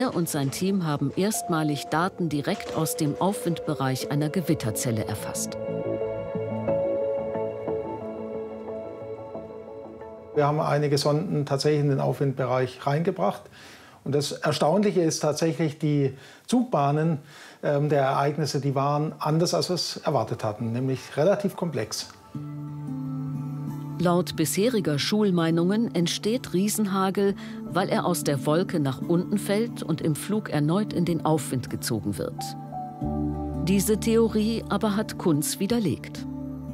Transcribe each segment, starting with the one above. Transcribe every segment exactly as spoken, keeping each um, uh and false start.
Er und sein Team haben erstmalig Daten direkt aus dem Aufwindbereich einer Gewitterzelle erfasst. Wir haben einige Sonden tatsächlich in den Aufwindbereich reingebracht. Und das Erstaunliche ist tatsächlich, die Zugbahnen ähm, der Ereignisse, die waren anders, als wir es erwartet hatten, nämlich relativ komplex. Laut bisheriger Schulmeinungen entsteht Riesenhagel, weil er aus der Wolke nach unten fällt und im Flug erneut in den Aufwind gezogen wird. Diese Theorie aber hat Kunz widerlegt.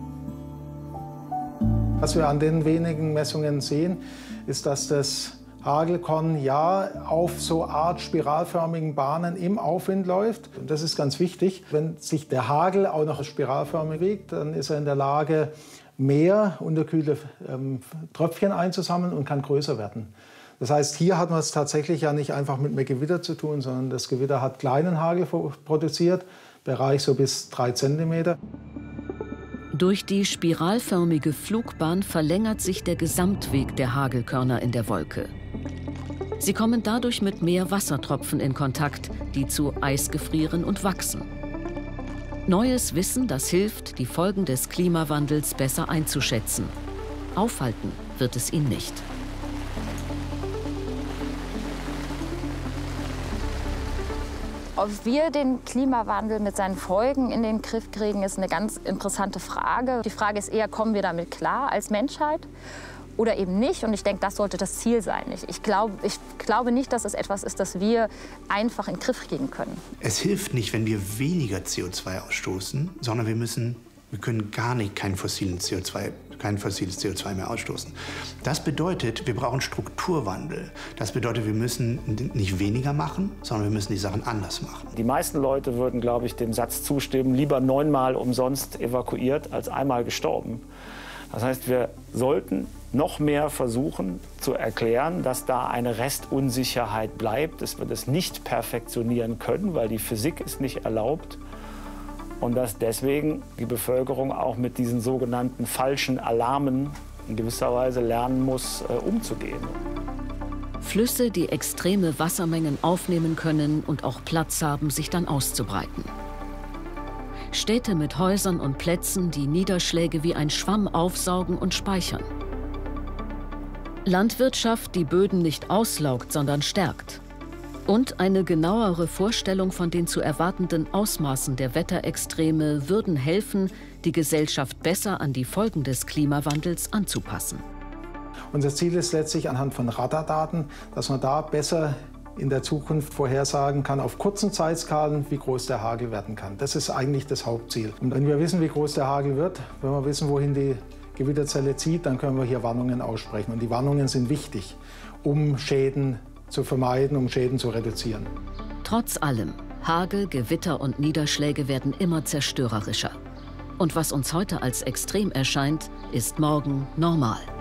Was wir an den wenigen Messungen sehen, ist, dass das Hagelkorn ja auf so Art spiralförmigen Bahnen im Aufwind läuft. Und das ist ganz wichtig. Wenn sich der Hagel auch noch spiralförmig bewegt, dann ist er in der Lage, mehr unterkühlte ähm, Tröpfchen einzusammeln und kann größer werden. Das heißt, hier hat man es tatsächlich ja nicht einfach mit mehr Gewitter zu tun, sondern das Gewitter hat kleinen Hagel produziert, Bereich so bis drei Zentimeter. Durch die spiralförmige Flugbahn verlängert sich der Gesamtweg der Hagelkörner in der Wolke. Sie kommen dadurch mit mehr Wassertropfen in Kontakt, die zu Eis gefrieren und wachsen. Neues Wissen, das hilft, die Folgen des Klimawandels besser einzuschätzen. Aufhalten wird es ihn nicht. Ob wir den Klimawandel mit seinen Folgen in den Griff kriegen, ist eine ganz interessante Frage. Die Frage ist eher, kommen wir damit klar als Menschheit oder eben nicht? Und ich denke, das sollte das Ziel sein. Ich, glaub, ich glaube nicht, dass es etwas ist, das wir einfach in den Griff kriegen können. Es hilft nicht, wenn wir weniger C O zwei ausstoßen, sondern wir müssen, wir können gar nicht kein fossiles C O zwei, kein fossiles C O zwei mehr ausstoßen. Das bedeutet, wir brauchen Strukturwandel. Das bedeutet, wir müssen nicht weniger machen, sondern wir müssen die Sachen anders machen. Die meisten Leute würden, glaube ich, dem Satz zustimmen, lieber neunmal umsonst evakuiert als einmal gestorben. Das heißt, wir sollten noch mehr versuchen zu erklären, dass da eine Restunsicherheit bleibt, dass wir das nicht perfektionieren können, weil die Physik ist nicht erlaubt. Und dass deswegen die Bevölkerung auch mit diesen sogenannten falschen Alarmen in gewisser Weise lernen muss, äh, umzugehen. Flüsse, die extreme Wassermengen aufnehmen können und auch Platz haben, sich dann auszubreiten. Städte mit Häusern und Plätzen, die Niederschläge wie ein Schwamm aufsaugen und speichern. Landwirtschaft, die Böden nicht auslaugt, sondern stärkt. Und eine genauere Vorstellung von den zu erwartenden Ausmaßen der Wetterextreme würden helfen, die Gesellschaft besser an die Folgen des Klimawandels anzupassen. Unser Ziel ist letztlich anhand von Radardaten, dass man da besser in der Zukunft vorhersagen kann, auf kurzen Zeitskalen, wie groß der Hagel werden kann. Das ist eigentlich das Hauptziel. Und wenn wir wissen, wie groß der Hagel wird, wenn wir wissen, wohin die Gewitterzelle zieht, dann können wir hier Warnungen aussprechen. Und die Warnungen sind wichtig, um Schäden zu vermeiden, um Schäden zu reduzieren. Trotz allem, Hagel, Gewitter und Niederschläge werden immer zerstörerischer. Und was uns heute als extrem erscheint, ist morgen normal.